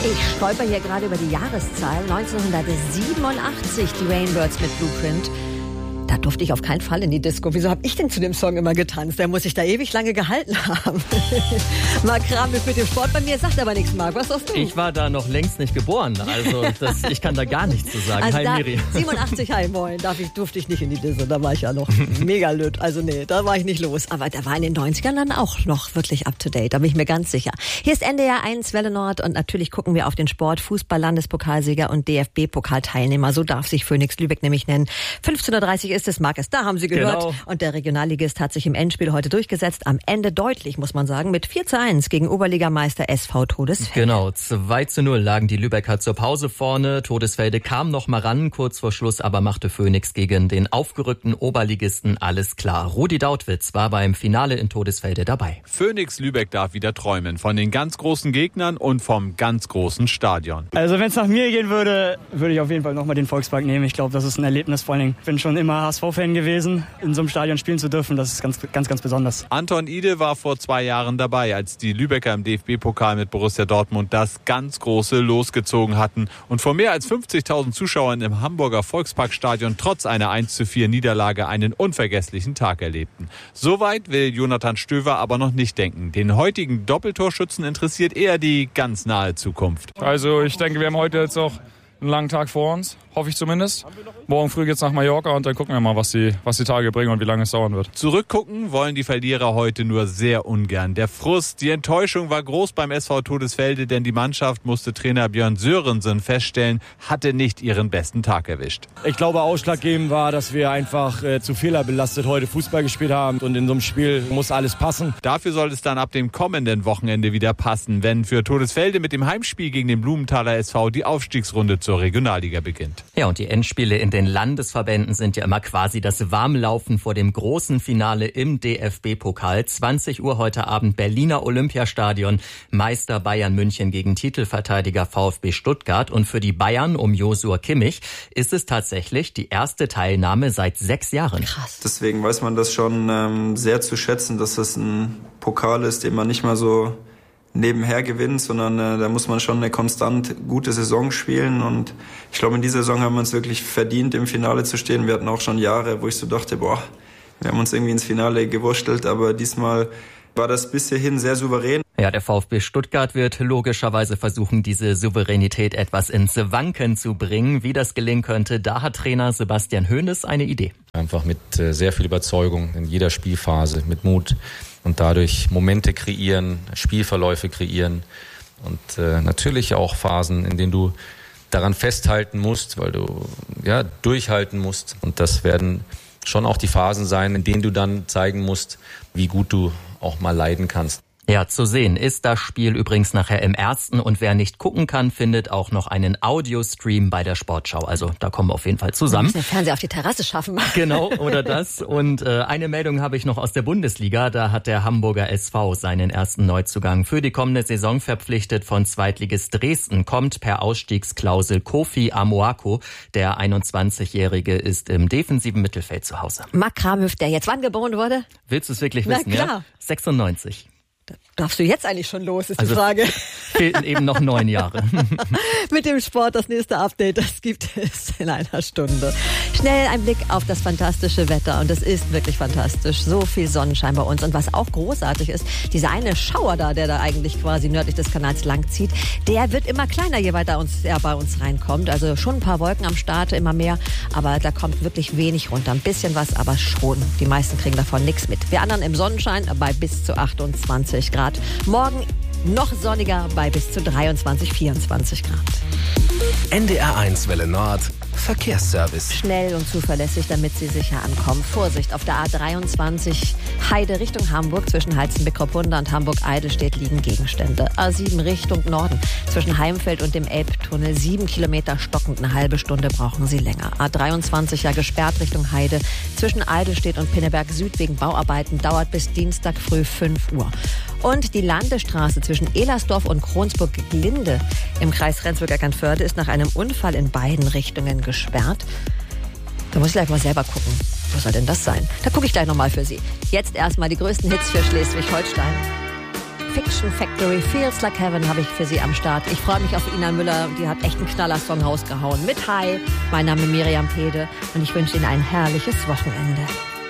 Ich stolper hier gerade über die Jahreszahl 1987, die Rainbirds mit Blueprint. Da durfte ich auf keinen Fall in die Disco. Wieso habe ich denn zu dem Song immer getanzt? Der muss sich da ewig lange gehalten haben. Marc Kramif mit dem Sport bei mir, sagt aber nichts, Marc. Was sagst du? Ich war da noch längst nicht geboren. Also ich kann da gar nichts zu sagen. Also Hi, Miri. 87, hi, moin. Durfte ich nicht in die Disco. Da war ich ja noch mega lütt. Also nee, da war ich nicht los. Aber der war in den 90ern dann auch noch wirklich up to date. Da bin ich mir ganz sicher. Hier ist NDR 1 Welle Nord und natürlich gucken wir auf den Sport. Fußball-Landespokalsieger und DFB-Pokalteilnehmer. So darf sich Phoenix Lübeck nämlich nennen. 15.30 Uhr ist es, Marc. Da haben Sie gehört. Genau. Und der Regionalligist hat sich im Endspiel heute durchgesetzt. Am Ende deutlich, muss man sagen, mit 4:1 gegen Oberligameister SV Todesfelde. Genau, 2:0 lagen die Lübecker zur Pause vorne. Todesfelde kam noch mal ran, kurz vor Schluss, aber machte Phoenix gegen den aufgerückten Oberligisten alles klar. Rudi Dautwitz war beim Finale in Todesfelde dabei. Phoenix Lübeck darf wieder träumen von den ganz großen Gegnern und vom ganz großen Stadion. Also wenn es nach mir gehen würde, würde ich auf jeden Fall nochmal den Volkspark nehmen. Ich glaube, das ist ein Erlebnis. Vor allen Dingen, ich bin schon immer HSV-Fan gewesen. In so einem Stadion spielen zu dürfen, das ist ganz besonders. Anton Ide war vor 2 Jahren dabei, als die Lübecker im DFB-Pokal mit Borussia Dortmund das ganz große losgezogen hatten und vor mehr als 50.000 Zuschauern im Hamburger Volksparkstadion trotz einer 1:4 Niederlage einen unvergesslichen Tag erlebten. Soweit will Jonathan Stöver aber noch nicht denken. Den heutigen Doppeltorschützen interessiert eher die ganz nahe Zukunft. Also ich denke, wir haben heute jetzt auch einen langen Tag vor uns, hoffe ich zumindest. Morgen früh geht's nach Mallorca und dann gucken wir mal, was die Tage bringen und wie lange es dauern wird. Zurückgucken wollen die Verlierer heute nur sehr ungern. Der Frust, die Enttäuschung war groß beim SV Todesfelde, denn die Mannschaft, musste Trainer Björn Sörensen feststellen, hatte nicht ihren besten Tag erwischt. Ich glaube, ausschlaggebend war, dass wir einfach zu fehlerbelastet heute Fußball gespielt haben und in so einem Spiel muss alles passen. Dafür soll es dann ab dem kommenden Wochenende wieder passen, wenn für Todesfelde mit dem Heimspiel gegen den Blumenthaler SV die Aufstiegsrunde zur Regionalliga beginnt. Ja, und die Endspiele in den Landesverbänden sind ja immer quasi das Warmlaufen vor dem großen Finale im DFB-Pokal. 20 Uhr heute Abend Berliner Olympiastadion. Meister Bayern München gegen Titelverteidiger VfB Stuttgart. Und für die Bayern um Joshua Kimmich ist es tatsächlich die erste Teilnahme seit 6 Jahren. Krass. Deswegen weiß man das schon sehr zu schätzen, dass das ein Pokal ist, den man nicht mal so nebenher gewinnt, sondern da muss man schon eine konstant gute Saison spielen und ich glaube, in dieser Saison haben wir uns wirklich verdient, im Finale zu stehen. Wir hatten auch schon Jahre, wo ich so dachte, wir haben uns irgendwie ins Finale gewurstelt, aber diesmal war das bis hierhin sehr souverän. Ja, der VfB Stuttgart wird logischerweise versuchen, diese Souveränität etwas ins Wanken zu bringen. Wie das gelingen könnte, da hat Trainer Sebastian Hoeneß eine Idee. Einfach mit sehr viel Überzeugung in jeder Spielphase, mit Mut und dadurch Momente kreieren, Spielverläufe kreieren und natürlich auch Phasen, in denen du daran festhalten musst, weil du durchhalten musst. Und das werden schon auch die Phasen sein, in denen du dann zeigen musst, wie gut du auch mal leiden kannst. Ja, zu sehen ist das Spiel übrigens nachher im Ersten und wer nicht gucken kann, findet auch noch einen Audiostream bei der Sportschau. Also da kommen wir auf jeden Fall zusammen. Wir müssen den Fernseher auf die Terrasse schaffen. Genau, oder das. Und eine Meldung habe ich noch aus der Bundesliga. Da hat der Hamburger SV seinen ersten Neuzugang für die kommende Saison verpflichtet. Von Zweitligist Dresden kommt per Ausstiegsklausel Kofi Amoako. Der 21-Jährige ist im defensiven Mittelfeld zu Hause. Marc Kramif, der jetzt wann geboren wurde? Willst du es wirklich wissen? Na klar. Ja? 96. Darfst du jetzt eigentlich schon los, ist also die Frage. Fehlten eben noch 9 Jahre. Mit dem Sport, das nächste Update, das gibt es in einer Stunde. Schnell ein Blick auf das fantastische Wetter und es ist wirklich fantastisch. So viel Sonnenschein bei uns und was auch großartig ist, dieser eine Schauer da, der da eigentlich quasi nördlich des Kanals lang zieht, der wird immer kleiner, je weiter er bei uns reinkommt. Also schon ein paar Wolken am Start, immer mehr, aber da kommt wirklich wenig runter. Ein bisschen was, aber schon. Die meisten kriegen davon nichts mit. Wir anderen im Sonnenschein bei bis zu 28 Grad. Morgen noch sonniger bei bis zu 23, 24 Grad. NDR 1 Welle Nord Verkehrsservice. Schnell und zuverlässig, damit Sie sicher ankommen. Vorsicht, auf der A23 Heide Richtung Hamburg zwischen Heizenbeck-Kropunda und Hamburg-Eidelstedt liegen Gegenstände. A7 Richtung Norden zwischen Heimfeld und dem Elbtunnel 7 Kilometer stockend, eine halbe Stunde brauchen Sie länger. A23 ja gesperrt Richtung Heide zwischen Eidelstedt und Pinneberg Süd wegen Bauarbeiten, dauert bis Dienstag früh 5 Uhr. Und die Landesstraße zwischen Ehlersdorf und Kronsburg-Glinde im Kreis Rendsburg-Eckernförde ist nach einem Unfall in beiden Richtungen gesperrt. Da muss ich gleich mal selber gucken. Wo soll denn das sein? Da gucke ich gleich nochmal für Sie. Jetzt erstmal die größten Hits für Schleswig-Holstein. Fiction Factory, Feels Like Heaven habe ich für Sie am Start. Ich freue mich auf Ina Müller, die hat echt einen Knallersong rausgehauen. Mit Hi, mein Name Miriam Pede und ich wünsche Ihnen ein herrliches Wochenende.